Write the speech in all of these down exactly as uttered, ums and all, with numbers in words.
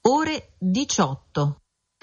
ore diciotto.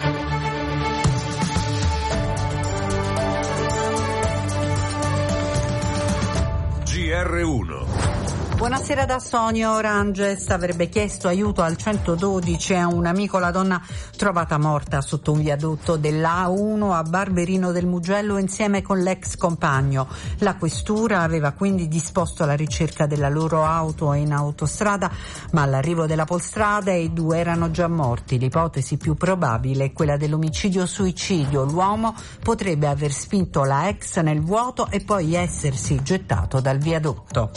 G R uno. Buonasera da Sonia. Oranges avrebbe chiesto aiuto al centododici a un amico. La donna trovata morta sotto un viadotto dell'A uno a Barberino del Mugello insieme con l'ex compagno. La questura aveva quindi disposto la ricerca della loro auto in autostrada, ma all'arrivo della polstrada i due erano già morti. L'ipotesi più probabile è quella dell'omicidio-suicidio. L'uomo potrebbe aver spinto la ex nel vuoto e poi essersi gettato dal viadotto.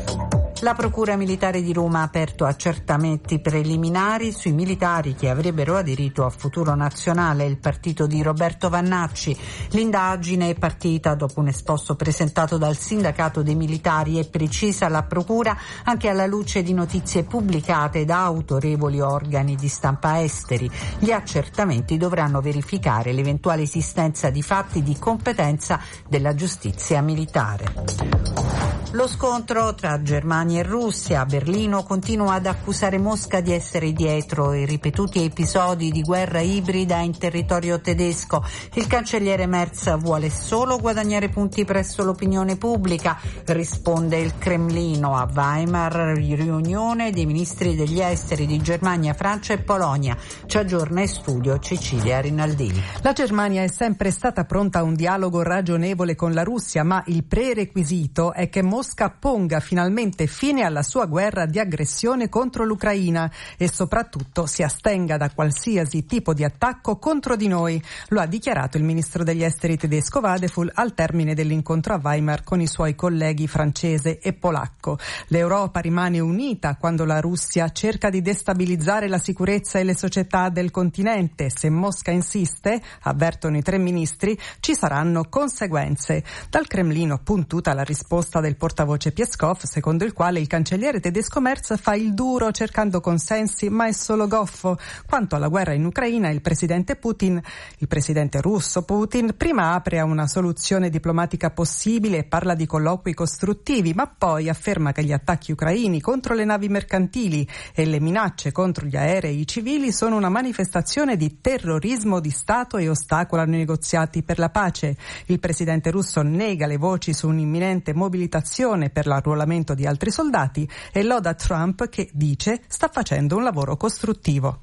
La Procura Militare di Roma ha aperto accertamenti preliminari sui militari che avrebbero aderito a Futuro Nazionale, il partito di Roberto Vannacci. L'indagine è partita dopo un esposto presentato dal sindacato dei militari e precisa la Procura anche alla luce di notizie pubblicate da autorevoli organi di stampa esteri. Gli accertamenti dovranno verificare l'eventuale esistenza di fatti di competenza della giustizia militare. Lo scontro tra Germania e Russia. Berlino continua ad accusare Mosca di essere dietro i ripetuti episodi di guerra ibrida in territorio tedesco. Il cancelliere Merz vuole solo guadagnare punti presso l'opinione pubblica, risponde il Cremlino. A Weimar, riunione dei ministri degli esteri di Germania, Francia e Polonia. Ci aggiorna in studio Cecilia Rinaldini. La Germania è sempre stata pronta a un dialogo ragionevole con la Russia, ma il prerequisito è che Mosca ponga finalmente fine alla sua guerra di aggressione contro l'Ucraina e soprattutto si astenga da qualsiasi tipo di attacco contro di noi. Lo ha dichiarato il ministro degli esteri tedesco Vadeful al termine dell'incontro a Weimar con i suoi colleghi francese e polacco. L'Europa rimane unita quando la Russia cerca di destabilizzare la sicurezza e le società del continente. Se Mosca insiste, avvertono i tre ministri, ci saranno conseguenze. Dal Cremlino puntuta la risposta del portavoce Peskov, secondo il quale il cancelliere tedesco Merz fa il duro cercando consensi, ma è solo goffo. Quanto alla guerra in Ucraina, il presidente Putin, il presidente russo Putin, prima apre a una soluzione diplomatica possibile e parla di colloqui costruttivi, ma poi afferma che gli attacchi ucraini contro le navi mercantili e le minacce contro gli aerei civili sono una manifestazione di terrorismo di Stato e ostacolano i negoziati per la pace. Il presidente russo nega le voci su un'imminente mobilitazione per l'arruolamento di altri soldati e loda Trump che dice sta facendo un lavoro costruttivo.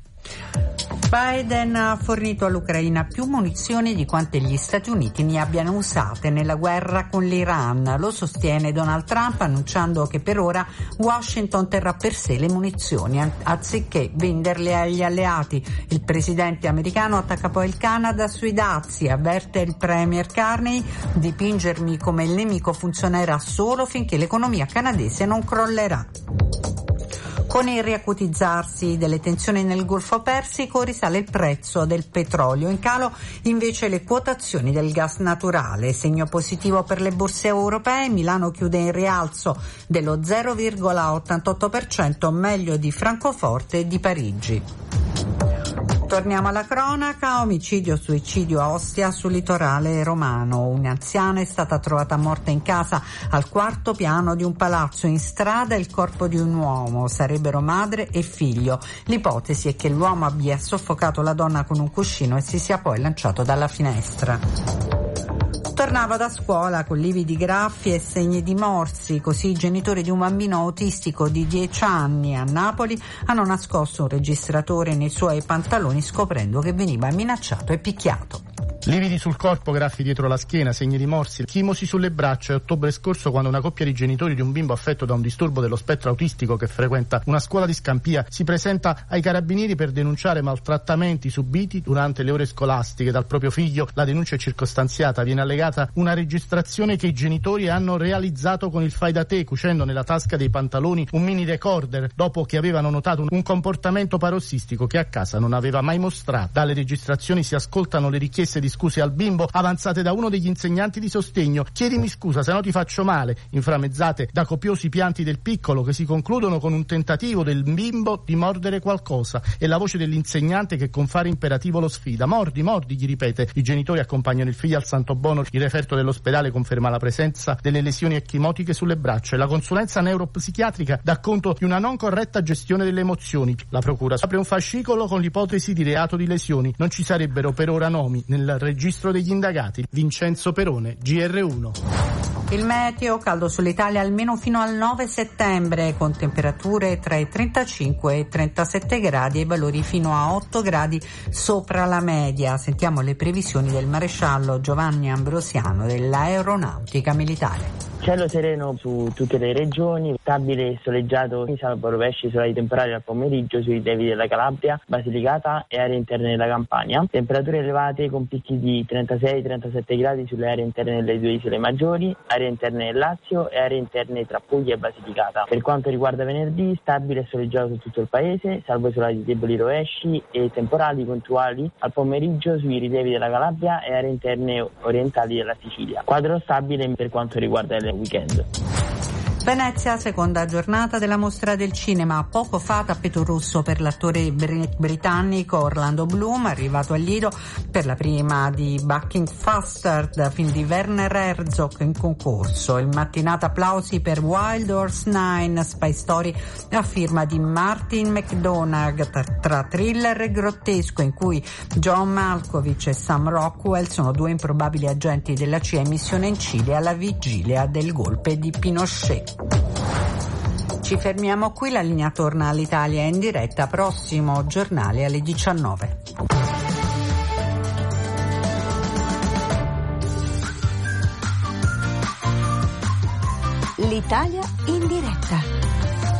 Biden ha fornito all'Ucraina più munizioni di quante gli Stati Uniti ne abbiano usate nella guerra con l'Iran. Lo sostiene Donald Trump, annunciando che per ora Washington terrà per sé le munizioni anziché venderle agli alleati. Il presidente americano attacca poi il Canada sui dazi, avverte il premier Carney: dipingermi come il nemico funzionerà solo finché l'economia canadese non crollerà. Con il riacutizzarsi delle tensioni nel Golfo Persico risale il prezzo del petrolio. In calo invece le quotazioni del gas naturale. Segno positivo per le borse europee. Milano chiude in rialzo dello zero virgola ottantotto per cento, meglio di Francoforte e di Parigi. Torniamo alla cronaca. Omicidio-suicidio a Ostia sul litorale romano. Un'anziana è stata trovata morta in casa al quarto piano di un palazzo. In strada il corpo di un uomo. Sarebbero madre e figlio. L'ipotesi è che l'uomo abbia soffocato la donna con un cuscino e si sia poi lanciato dalla finestra. Tornava da scuola con lividi graffi e segni di morsi. Così i genitori di un bambino autistico di dieci anni a Napoli hanno nascosto un registratore nei suoi pantaloni scoprendo che veniva minacciato e picchiato. Lividi sul corpo, graffi dietro la schiena, segni di morsi, chimosi sulle braccia. È ottobre scorso quando una coppia di genitori di un bimbo affetto da un disturbo dello spettro autistico che frequenta una scuola di Scampia si presenta ai carabinieri per denunciare maltrattamenti subiti durante le ore scolastiche dal proprio figlio. La denuncia è circostanziata, viene allegata una registrazione che i genitori hanno realizzato con il fai da te, cucendo nella tasca dei pantaloni un mini recorder dopo che avevano notato un comportamento parossistico che a casa non aveva mai mostrato. Dalle registrazioni si ascoltano le richieste di scuse al bimbo avanzate da uno degli insegnanti di sostegno. Chiedimi scusa, se no ti faccio male, inframmezzate da copiosi pianti del piccolo che si concludono con un tentativo del bimbo di mordere qualcosa e la voce dell'insegnante che con fare imperativo lo sfida. Mordi, mordi, gli ripete. I genitori accompagnano il figlio al Santo Bono, il referto dell'ospedale conferma la presenza delle lesioni ecchimotiche sulle braccia e la consulenza neuropsichiatrica dà conto di una non corretta gestione delle emozioni. La procura apre un fascicolo con l'ipotesi di reato di lesioni. Non ci sarebbero per ora nomi nel registro degli indagati. Vincenzo Perone, G R uno. Il meteo, caldo sull'Italia almeno fino al nove settembre, con temperature tra i trentacinque e i trentasette gradi e valori fino a otto gradi sopra la media. Sentiamo le previsioni del maresciallo Giovanni Ambrosiano dell'Aeronautica Militare. Cielo sereno su tutte le regioni, stabile e soleggiato, salvo rovesci solari temporali al pomeriggio sui rilievi della Calabria, Basilicata e aree interne della Campania. Temperature elevate con picchi di trentasei trentasette gradi sulle aree interne delle due isole maggiori, aree interne del Lazio e aree interne tra Puglia e Basilicata. Per quanto riguarda venerdì, stabile e soleggiato su tutto il paese, salvo isolati deboli rovesci e temporali puntuali al pomeriggio sui rilievi della Calabria e aree interne orientali della Sicilia. Quadro stabile per quanto riguarda il weekend. Venezia, seconda giornata della Mostra del Cinema. Poco fa tappeto rosso per l'attore br- britannico Orlando Bloom, arrivato al Lido per la prima di Bucking Faster, film di Werner Herzog in concorso. Il mattinata applausi per Wild Horse nove, Spy Story a firma di Martin McDonagh, tra, tra thriller e grottesco, in cui John Malkovich e Sam Rockwell sono due improbabili agenti della C I A in missione in Cile alla vigilia del golpe di Pinochet. Ci fermiamo qui, la linea torna all'Italia in diretta, prossimo giornale alle diciannove. L'Italia in diretta.